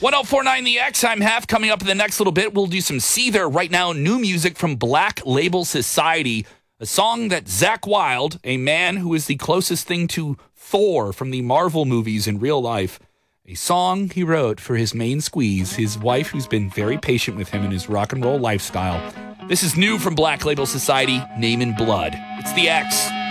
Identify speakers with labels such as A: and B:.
A: 1049 The X. I'm Half. Coming up in the next little bit, we'll do some Seether. Right now, new music from Black Label Society, a song that Zakk Wylde, a man who is the closest thing to Thor from the Marvel movies in real life, a song he wrote for his main squeeze, his wife, who's been very patient with him in his rock and roll lifestyle. This is new from Black Label Society, Name in Blood. It's The X.